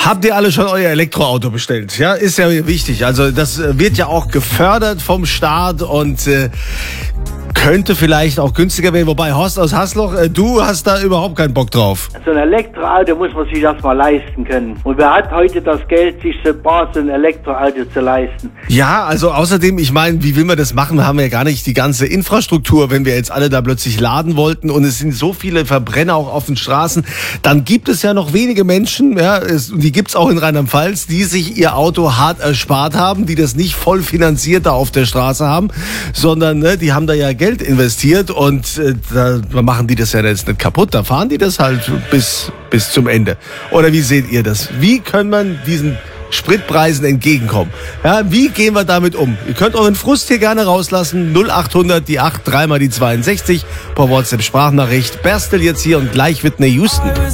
Habt ihr alle schon euer Elektroauto bestellt? Ja, ist ja wichtig. Also das wird ja auch gefördert vom Staat und könnte vielleicht auch günstiger werden. Wobei, Horst aus Hasloch, du hast da überhaupt keinen Bock drauf. So ein Elektroauto muss man sich erstmal leisten können. Und wer hat heute das Geld, sich so ein Elektroauto zu leisten? Ja, also außerdem, ich meine, wie will man das machen? Wir haben ja gar nicht die ganze Infrastruktur, wenn wir jetzt alle da plötzlich laden wollten und es sind so viele Verbrenner auch auf den Straßen. Dann gibt es ja noch wenige Menschen, ja, die gibt's auch in Rheinland-Pfalz, die sich ihr Auto hart erspart haben, die das nicht voll finanziert da auf der Straße haben, sondern die haben da ja Geld investiert und da machen die das ja jetzt nicht kaputt. Da fahren die das halt bis zum Ende. Oder wie seht ihr das? Wie kann man diesen Spritpreisen entgegenkommen? Ja, wie gehen wir damit um? Ihr könnt euren Frust hier gerne rauslassen. 0800 die 8 3 mal die 62 per WhatsApp Sprachnachricht. Berstel jetzt hier und gleich Whitney Houston.